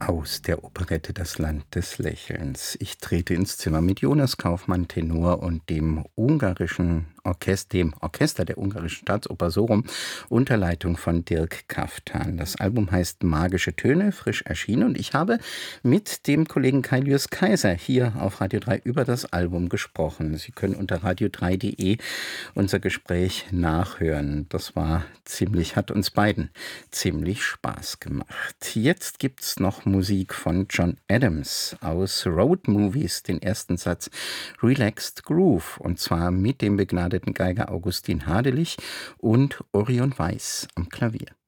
Aus der Operette Das Land des Lächelns. Ich trete ins Zimmer mit Jonas Kaufmann, Tenor, und dem Orchester der Ungarischen Staatsoper Sorum unter Leitung von Dirk Kaftan. Das Album heißt Magische Töne, frisch erschienen, und ich habe mit dem Kollegen Kai-Lius Kaiser hier auf Radio 3 über das Album gesprochen. Sie können unter radio3.de unser Gespräch nachhören. Das hat uns beiden ziemlich Spaß gemacht. Jetzt gibt's noch Musik von John Adams aus Road Movies, den ersten Satz Relaxed Groove, und zwar mit dem begnadeten Geiger Augustin Hadelich und Orion Weiß am Klavier.